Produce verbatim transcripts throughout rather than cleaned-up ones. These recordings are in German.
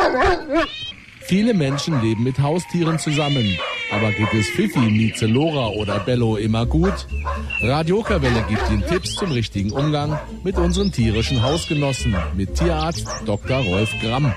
Viele Menschen leben mit Haustieren zusammen. Aber geht es Fifi, Mieze, Lora oder Bello immer gut? Radio Okerwelle gibt Ihnen Tipps zum richtigen Umgang mit unseren tierischen Hausgenossen. Mit Tierarzt Doktor Rolf Gramm.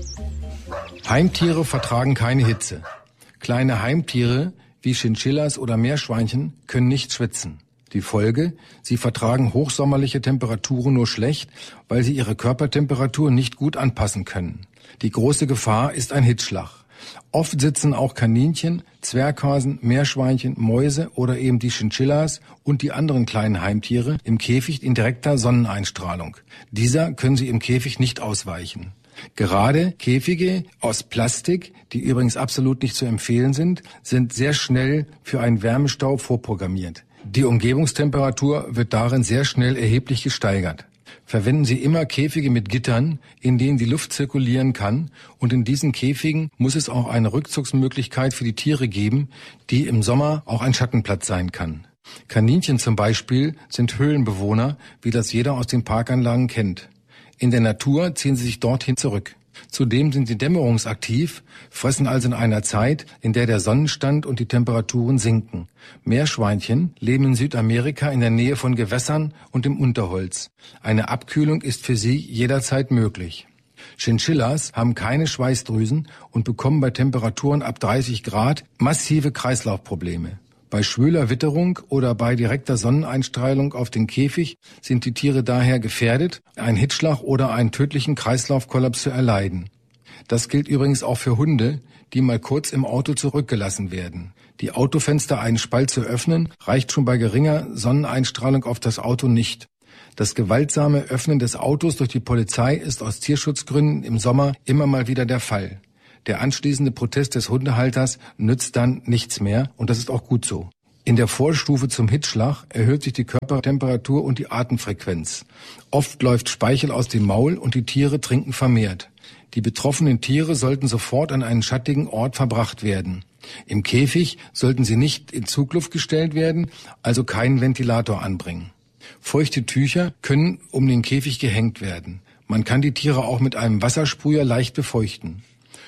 Heimtiere vertragen keine Hitze. Kleine Heimtiere wie Chinchillas oder Meerschweinchen können nicht schwitzen. Die Folge: Sie vertragen hochsommerliche Temperaturen nur schlecht, weil sie ihre Körpertemperatur nicht gut anpassen können. Die große Gefahr ist ein Hitzschlag. Oft sitzen auch Kaninchen, Zwerghasen, Meerschweinchen, Mäuse oder eben die Chinchillas und die anderen kleinen Heimtiere im Käfig in direkter Sonneneinstrahlung. Dieser können sie im Käfig nicht ausweichen. Gerade Käfige aus Plastik, die übrigens absolut nicht zu empfehlen sind, sind sehr schnell für einen Wärmestau vorprogrammiert. Die Umgebungstemperatur wird darin sehr schnell erheblich gesteigert. Verwenden Sie immer Käfige mit Gittern, in denen die Luft zirkulieren kann, und in diesen Käfigen muss es auch eine Rückzugsmöglichkeit für die Tiere geben, die im Sommer auch ein Schattenplatz sein kann. Kaninchen zum Beispiel sind Höhlenbewohner, wie das jeder aus den Parkanlagen kennt. In der Natur ziehen sie sich dorthin zurück. Zudem sind sie dämmerungsaktiv, fressen also in einer Zeit, in der der Sonnenstand und die Temperaturen sinken. Meerschweinchen leben in Südamerika in der Nähe von Gewässern und im Unterholz. Eine Abkühlung ist für sie jederzeit möglich. Chinchillas haben keine Schweißdrüsen und bekommen bei Temperaturen ab dreißig Grad massive Kreislaufprobleme. Bei schwüler Witterung oder bei direkter Sonneneinstrahlung auf den Käfig sind die Tiere daher gefährdet, einen Hitzschlag oder einen tödlichen Kreislaufkollaps zu erleiden. Das gilt übrigens auch für Hunde, die mal kurz im Auto zurückgelassen werden. Die Autofenster einen Spalt zu öffnen, reicht schon bei geringer Sonneneinstrahlung auf das Auto nicht. Das gewaltsame Öffnen des Autos durch die Polizei ist aus Tierschutzgründen im Sommer immer mal wieder der Fall. Der anschließende Protest des Hundehalters nützt dann nichts mehr, und das ist auch gut so. In der Vorstufe zum Hitzschlag erhöht sich die Körpertemperatur und die Atemfrequenz. Oft läuft Speichel aus dem Maul und die Tiere trinken vermehrt. Die betroffenen Tiere sollten sofort an einen schattigen Ort verbracht werden. Im Käfig sollten sie nicht in Zugluft gestellt werden, also keinen Ventilator anbringen. Feuchte Tücher können um den Käfig gehängt werden. Man kann die Tiere auch mit einem Wassersprüher leicht befeuchten.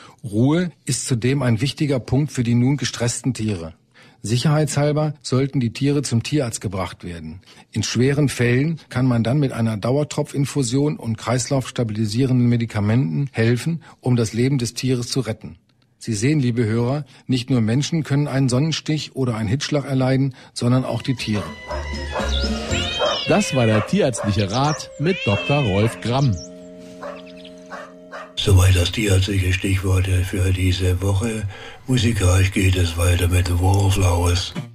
Ruhe ist zudem ein wichtiger Punkt für die nun gestressten Tiere. Sicherheitshalber sollten die Tiere zum Tierarzt gebracht werden. In schweren Fällen kann man dann mit einer Dauertropfinfusion und kreislaufstabilisierenden Medikamenten helfen, um das Leben des Tieres zu retten. Sie sehen, liebe Hörer, nicht nur Menschen können einen Sonnenstich oder einen Hitzschlag erleiden, sondern auch die Tiere. Das war der tierärztliche Rat mit Doktor Rolf Gramm. Soweit das tierärztliche Stichworte für diese Woche. Musikalisch geht es weiter mit The Wallflowers.